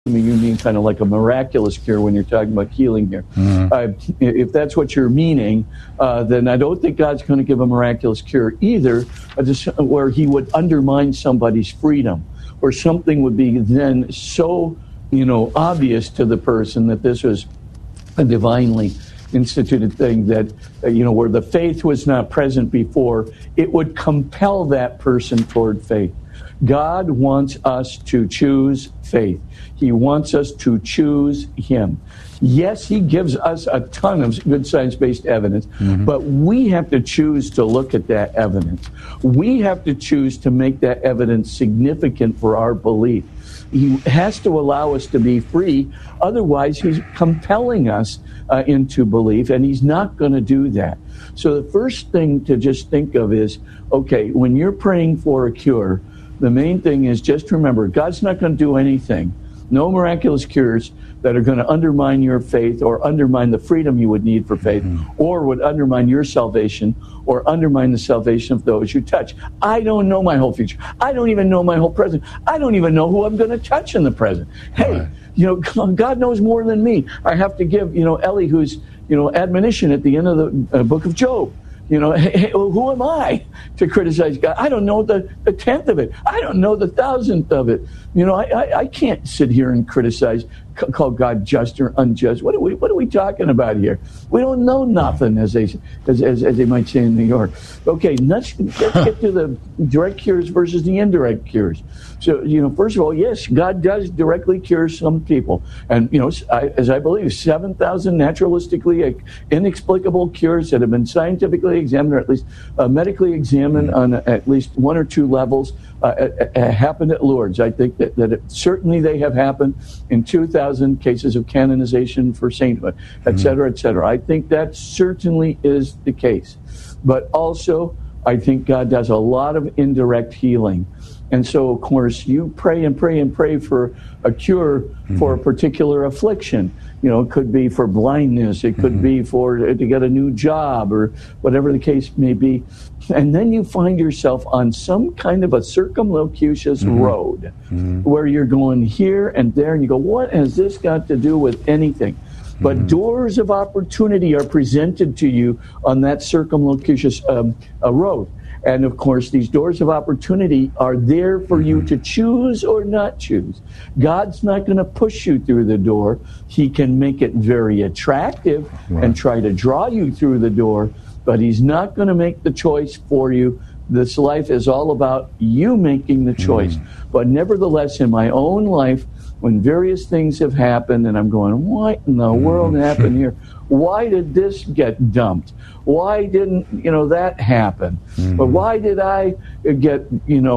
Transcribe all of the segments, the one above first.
assuming you mean kind of like a miraculous cure when you're talking about healing here. If that's what you're meaning, then I don't think God's going to give a miraculous cure either, where he would undermine somebody's freedom, or something would be then so, obvious to the person that this was a divinely instituted thing that, where the faith was not present before, it would compel that person toward faith. God wants us to choose faith. He wants us to choose him. Yes, he gives us a ton of good science-based evidence, but we have to choose to look at that evidence. We have to choose to make that evidence significant for our belief. He has to allow us to be free. Otherwise, he's compelling us into belief, and he's not going to do that. So the first thing to just think of is, okay, when you're praying for a cure, the main thing is just remember, God's not going to do anything. No miraculous cures that are going to undermine your faith or undermine the freedom you would need for faith, or would undermine your salvation or undermine the salvation of those you touch. I don't know my whole future. I don't even know my whole present. I don't even know who I'm going to touch in the present. Hey, God knows more than me. I have to give, Elihu's, admonition at the end of the book of Job. Hey, who am I to criticize God? I don't know the 10th of it. I don't know the 1,000th of it. I can't sit here and criticize, call God just or unjust. What are we talking about here? We don't know nothing, as they might say in New York. Okay, let's get to the direct cures versus the indirect cures. So, first of all, yes, God does directly cure some people. And, as I believe, 7,000 naturalistically inexplicable cures that have been scientifically examined, or at least medically examined on at least one or two levels, happened at Lourdes. I think that certainly they have happened in 2,000 cases of canonization for sainthood, et cetera, et cetera. I think that certainly is the case. But also, I think God does a lot of indirect healing. And so, of course, you pray and pray and pray for a cure for a particular affliction. It could be for blindness. It could be to get a new job, or whatever the case may be. And then you find yourself on some kind of a circumlocucious road where you're going here and there, and you go, what has this got to do with anything? But doors of opportunity are presented to you on that circumlocucious road. And, of course, these doors of opportunity are there for you to choose or not choose. God's not going to push you through the door. He can make it very attractive and try to draw you through the door, but he's not going to make the choice for you. This life is all about you making the choice. But nevertheless, in my own life, when various things have happened and I'm going, what in the world happened here? Why did this get dumped? Why didn't, that happen? But why did I get,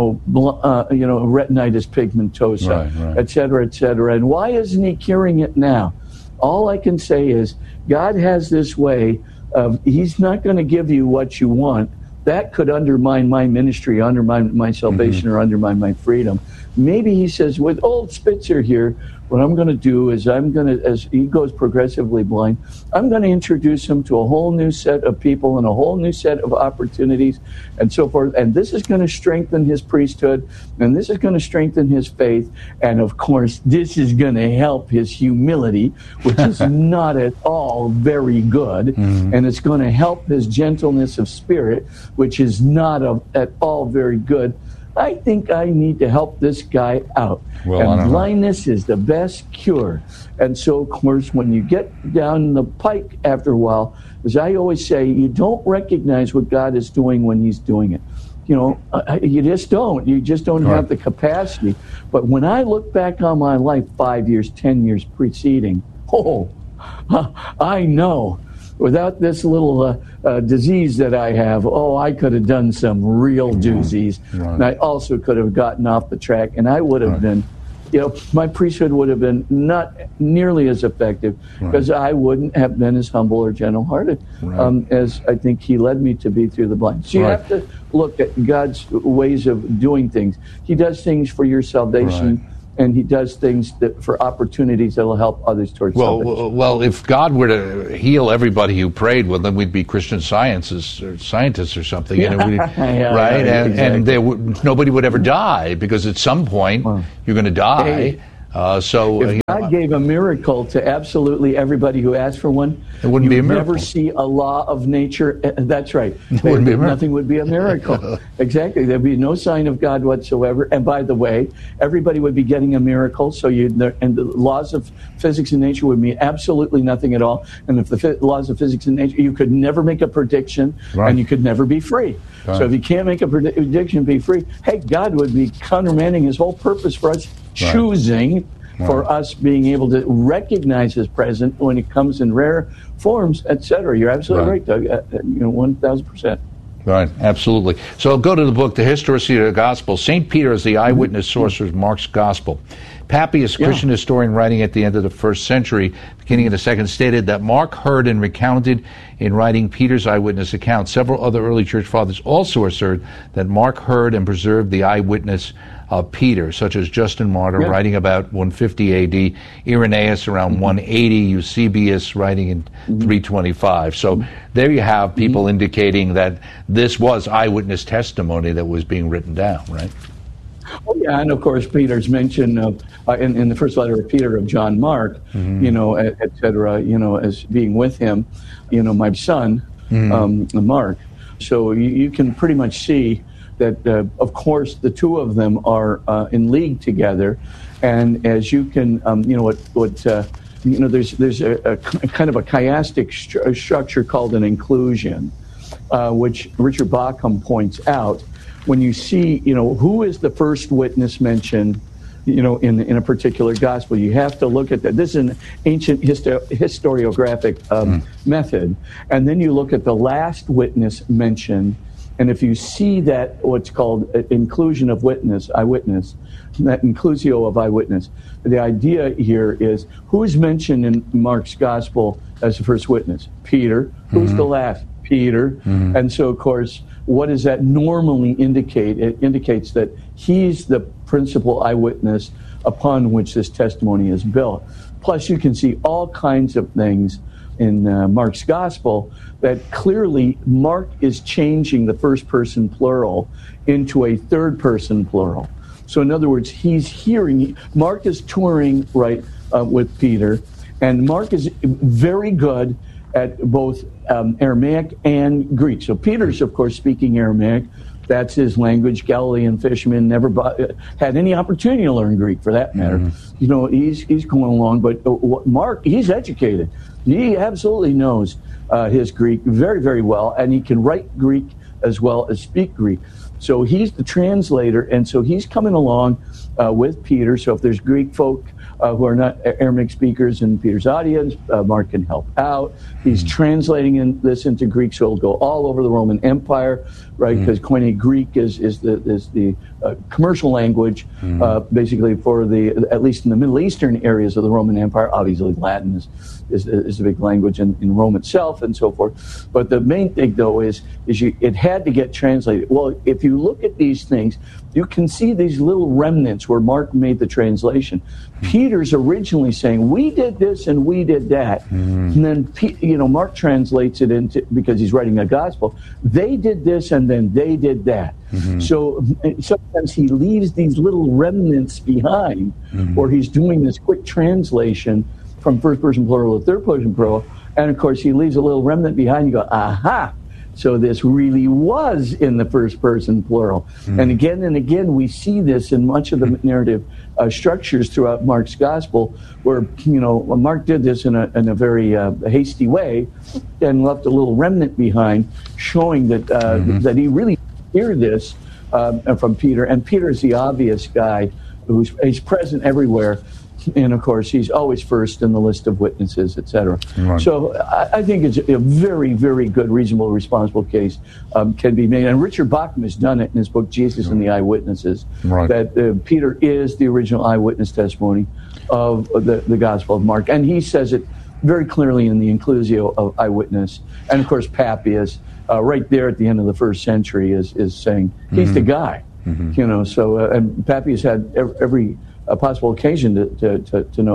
retinitis pigmentosa, et cetera, et cetera? And why isn't he curing it now? All I can say is God has this way of, he's not going to give you what you want. That could undermine my ministry, undermine my salvation, or undermine my freedom. Maybe he says, with old Spitzer here, what I'm going to do is as he goes progressively blind, I'm going to introduce him to a whole new set of people and a whole new set of opportunities and so forth. And this is going to strengthen his priesthood, and this is going to strengthen his faith. And, of course, this is going to help his humility, which is not at all very good. And it's going to help his gentleness of spirit, which is not at all very good. I think I need to help this guy out. And blindness is the best cure. And so, of course, when you get down the pike after a while, as I always say, you don't recognize what God is doing when he's doing it. You just don't. You just don't have the capacity. But when I look back on my life 5 years, 10 years preceding, I know. Without this little disease that I have, I could have done some real doozies. And I also could have gotten off the track, and I would have been, my priesthood would have been not nearly as effective because I wouldn't have been as humble or gentle-hearted as I think he led me to be through the blind. So you have to look at God's ways of doing things. He does things for your salvation. And he does things for opportunities that will help others towards salvation. Well, if God were to heal everybody who prayed, well, then we'd be Christian scientists or something, and nobody would ever die, because at some point you're going to die. If God gave a miracle to absolutely everybody who asked for one, it wouldn't be a miracle. Never see a law of nature. That's right. It wouldn't be a miracle. Nothing would be a miracle. Exactly. There'd be no sign of God whatsoever. And by the way, everybody would be getting a miracle. So and the laws of physics and nature would mean absolutely nothing at all. And if the laws of physics and nature, you could never make a prediction, and you could never be free. Right. So if you can't make a prediction, be free. Hey, God would be countermanding his whole purpose for us choosing for us being able to recognize his presence when it comes in rare forms, etc. You're absolutely right, Doug. 1,000%. Right, absolutely. So go to the book, The Historicity of the Gospel. St. Peter is the eyewitness source of Mark's Gospel. Papias, a Christian historian writing at the end of the first century, beginning of the second, stated that Mark heard and recounted in writing Peter's eyewitness account. Several other early church fathers also assert that Mark heard and preserved the eyewitness of Peter, such as Justin Martyr writing about 150 A.D., Irenaeus around 180, Eusebius writing in 325. So there you have people indicating that this was eyewitness testimony that was being written down, right? Oh, yeah, and of course Peter's mention of in the first letter of Peter of John Mark, et cetera, as being with him, my son, Mark. So you can pretty much see that, of course, the two of them are in league together, and as you can, there's a kind of a chiastic structure called an inclusion, which Richard Bauckham points out. When you see, who is the first witness mentioned, in a particular gospel, you have to look at that. This is an ancient historiographic method, and then you look at the last witness mentioned. And if you see that, what's called inclusion of witness, eyewitness, that inclusio of eyewitness, the idea here is who is mentioned in Mark's gospel as the first witness? Peter. Who's the last? Peter. And so, of course, what does that normally indicate? It indicates that he's the principal eyewitness upon which this testimony is built. Plus, you can see all kinds of things in Mark's gospel that clearly Mark is changing the first person plural into a third person plural. So in other words, Mark is touring with Peter, and Mark is very good at both Aramaic and Greek. So Peter's, of course, speaking Aramaic. That's his language. Galilean fisherman never had any opportunity to learn Greek, for that matter. He's going along. But Mark, he's educated. He absolutely knows his Greek very, very well, and he can write Greek as well as speak Greek. So he's the translator, and so he's coming along with Peter. So if there's Greek folk who are not Aramaic speakers in Peter's audience, Mark can help out. He's translating this into Greek, so it'll go all over the Roman Empire, right? Because Koine Greek is the commercial language, basically for at least in the Middle Eastern areas of the Roman Empire. Obviously, Latin is a big language in Rome itself and so forth. But the main thing, though, is it had to get translated. Well, if you look at these things, you can see these little remnants where Mark made the translation. Peter's originally saying, we did this and we did that. And then, Mark translates it into, because he's writing a gospel, they did this and then they did that. So sometimes he leaves these little remnants behind, or he's doing this quick translation from first person plural to third person plural. And of course, he leaves a little remnant behind. You go, aha. So this really was in the first person plural. And again, we see this in much of the narrative structures throughout Mark's gospel, where, Mark did this in a very hasty way and left a little remnant behind, showing that that he really heard this from Peter. And Peter's the obvious guy he's present everywhere. And, of course, he's always first in the list of witnesses, etc. Right. So I think it's a very, very good, reasonable, responsible case can be made. And Richard Bauckham has done it in his book, Jesus and the Eyewitnesses, that Peter is the original eyewitness testimony of the Gospel of Mark. And he says it very clearly in the inclusio of eyewitness. And, of course, Papias, right there at the end of the first century, is saying he's the guy. So and Papias had every a possible occasion to know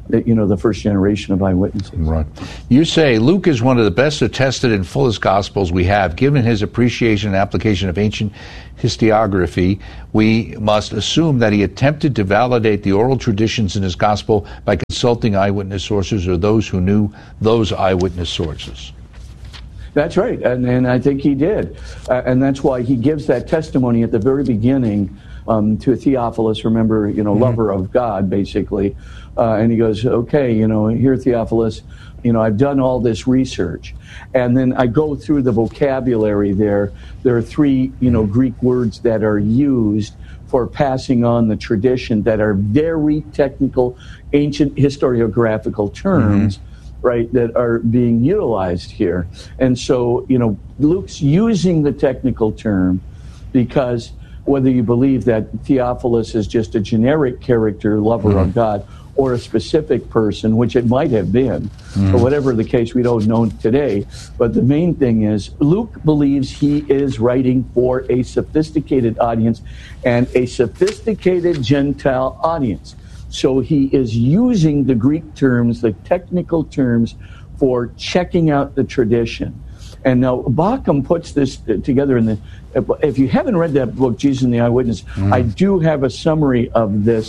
the first generation of eyewitnesses. Right. You say Luke is one of the best attested and fullest Gospels we have. Given his appreciation and application of ancient historiography, we must assume that he attempted to validate the oral traditions in his Gospel by consulting eyewitness sources or those who knew those eyewitness sources. That's right, and I think he did. And that's why he gives that testimony at the very beginning to Theophilus, remember, lover of God, basically. And he goes, okay, here, Theophilus, I've done all this research. And then I go through the vocabulary there. There are three, Greek words that are used for passing on the tradition that are very technical, ancient historiographical terms, right, that are being utilized here. And so, Luke's using the technical term because whether you believe that Theophilus is just a generic character, lover of God, or a specific person, which it might have been, or whatever the case, we don't know today. But the main thing is Luke believes he is writing for a sophisticated audience and a sophisticated Gentile audience. So he is using the Greek terms, the technical terms, for checking out the tradition. And now Bauckham puts this together in the. If you haven't read that book, Jesus and the Eyewitness, I do have a summary of this,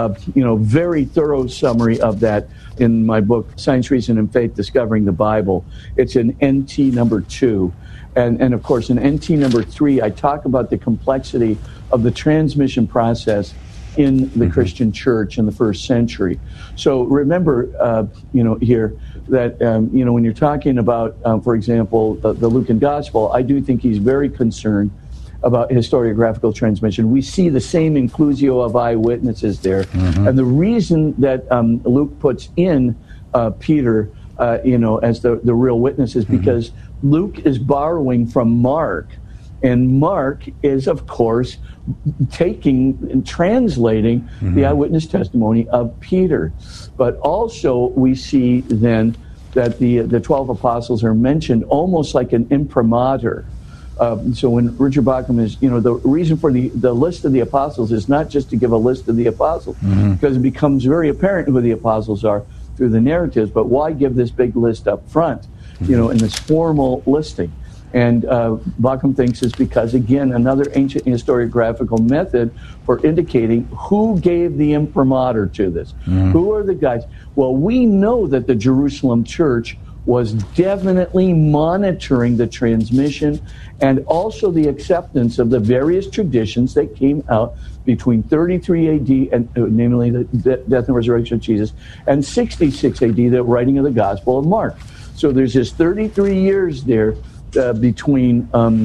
very thorough summary of that in my book, Science, Reason, and Faith: Discovering the Bible. It's in NT number 2. And of course, in NT number 3, I talk about the complexity of the transmission process in the Christian church in the first century. So remember, here that, when you're talking about, for example, the Lucan Gospel, I do think he's very concerned about historiographical transmission. We see the same inclusio of eyewitnesses there. And the reason that Luke puts in Peter, as the real witness is because Luke is borrowing from Mark. And Mark is, of course, taking and translating the eyewitness testimony of Peter. But also we see then that the 12 apostles are mentioned almost like an imprimatur. So when Richard Bauckham is, the reason for the list of the apostles is not just to give a list of the apostles, because it becomes very apparent who the apostles are through the narratives, but why give this big list up front, in this formal listing? And Bauckham thinks it's because, again, another ancient historiographical method for indicating who gave the imprimatur to this. Who are the guys? Well, we know that the Jerusalem church was definitely monitoring the transmission and also the acceptance of the various traditions that came out between 33 AD, and namely the death and resurrection of Jesus, and 66 AD, the writing of the Gospel of Mark. So there's this 33 years there between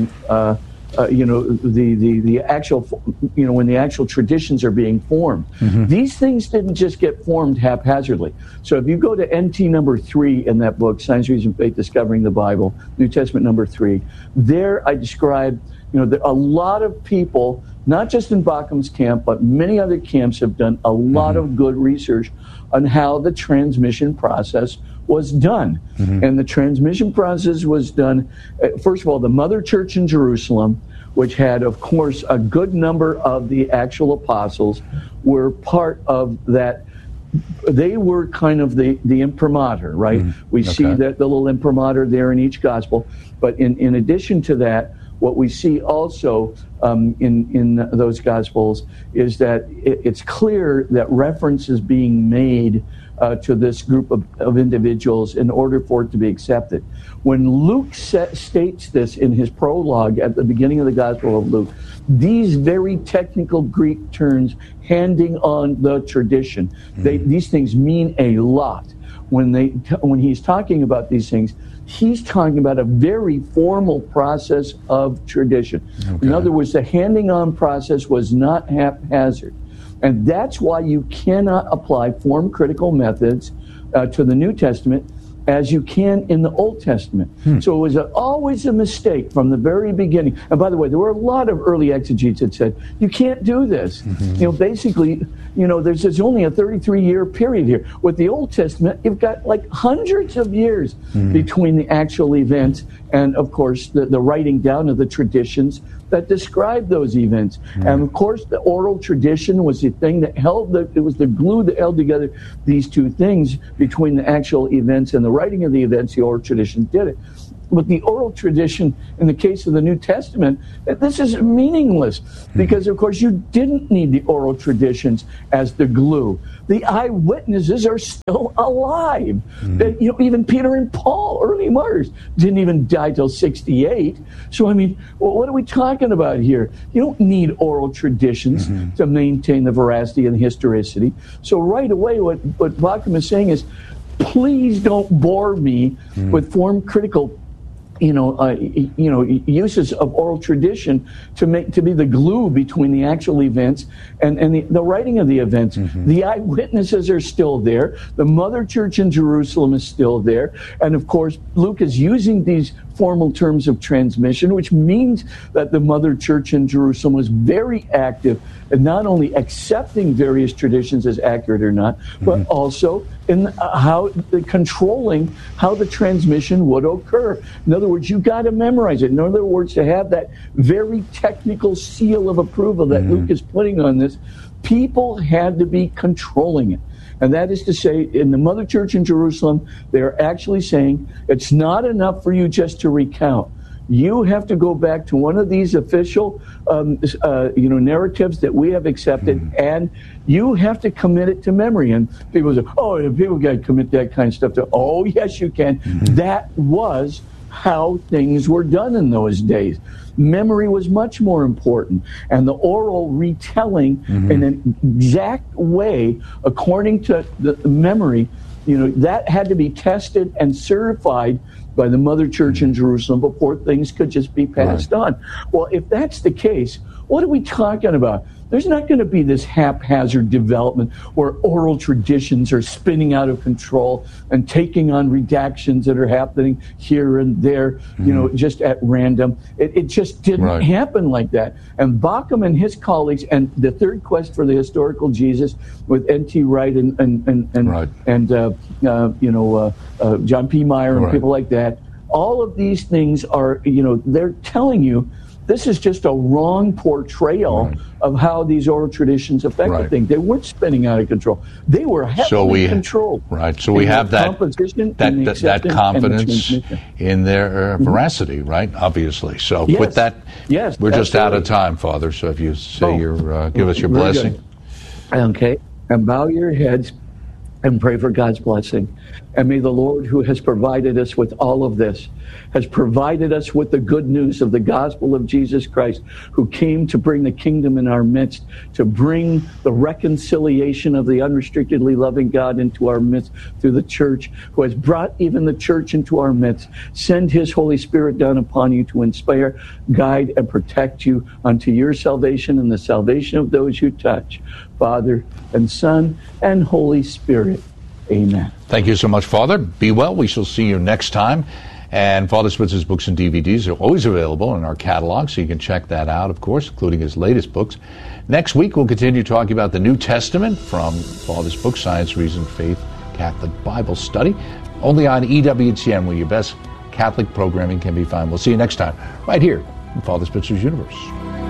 the actual, when the actual traditions are being formed. These things didn't just get formed haphazardly. So if you go to NT number 3 in that book, Science, Reason, Faith: Discovering the Bible, New Testament number 3, there I describe, a lot of people, not just in Bauckham's camp, but many other camps have done a lot of good research on how the transmission process was done. And the transmission process was done, first of all, the mother church in Jerusalem, which had, of course, a good number of the actual apostles, were part of that. They were kind of the imprimatur, right? We see that the little imprimatur there in each gospel. But in addition to that, what we see also in those Gospels is that it's clear that reference is being made to this group of individuals in order for it to be accepted. When Luke states this in his prologue at the beginning of the Gospel of Luke, these very technical Greek terms, handing on the tradition, these things mean a lot. When he's talking about these things, he's talking about a very formal process of tradition. In other words, the handing on process was not haphazard. And that's why you cannot apply form critical methods to the New Testament as you can in the Old Testament. So it was always a mistake from the very beginning. And by the way, there were a lot of early exegetes that said, you can't do this. Basically, there's only a 33-year period here. With the Old Testament, you've got like hundreds of years between the actual events and, of course, the writing down of the traditions that describe those events. And of course, the oral tradition was the thing that it was the glue that held together these two things between the actual events and the writing of the events. The oral tradition did it. But the oral tradition, in the case of the New Testament, this is meaningless because, of course, you didn't need the oral traditions as the glue. The eyewitnesses are still alive. Even Peter and Paul, early martyrs, didn't even die till 68. So, what are we talking about here? You don't need oral traditions to maintain the veracity and historicity. So right away, what Bauckham is saying is, please don't bore me with form-critical uses of oral tradition to be the glue between the actual events and the writing of the events. The eyewitnesses are still there. The Mother Church in Jerusalem is still there. And of course, Luke is using these formal terms of transmission, which means that the Mother Church in Jerusalem was very active in not only accepting various traditions as accurate or not, but also in controlling how the transmission would occur. In other words, you got to memorize it. In other words, to have that very technical seal of approval that Luke is putting on this, people had to be controlling it. And that is to say, in the Mother Church in Jerusalem, they're actually saying it's not enough for you just to recount. You have to go back to one of these official, narratives that we have accepted, and you have to commit it to memory. And people say, people got to commit that kind of stuff to. Oh, yes, you can. That was how things were done in those days. Memory was much more important, and the oral retelling in an exact way, according to the memory, that had to be tested and certified by the Mother Church in Jerusalem before things could just be passed on. Well, if that's the case, what are we talking about? There's not going to be this haphazard development where oral traditions are spinning out of control and taking on redactions that are happening here and there, just at random. It just didn't happen like that. And Bauckham and his colleagues, and the Third Quest for the Historical Jesus with N.T. Wright and John P. Meyer and people like that, all of these things are, they're telling you this is just a wrong portrayal of how these oral traditions affected things. They weren't spinning out of control. They were heavily controlled. So we have that confidence in their veracity, right? Obviously. So with that, we're just out of time, Father. So if you say give us your blessing. Okay. And bow your heads and pray for God's blessing. And may the Lord, who has provided us with all of this, has provided us with the good news of the gospel of Jesus Christ, who came to bring the kingdom in our midst, to bring the reconciliation of the unrestrictedly loving God into our midst through the church, who has brought even the church into our midst. Send his Holy Spirit down upon you to inspire, guide, and protect you unto your salvation and the salvation of those you touch. Father and Son and Holy Spirit. Amen. Thank you so much, Father. Be well. We shall see you next time. And Father Spitzer's books and DVDs are always available in our catalog, so you can check that out, of course, including his latest books. Next week, we'll continue talking about the New Testament from Father's book, Science, Reason, Faith, Catholic Bible Study, only on EWTN, where your best Catholic programming can be found. We'll see you next time, right here in Father Spitzer's Universe.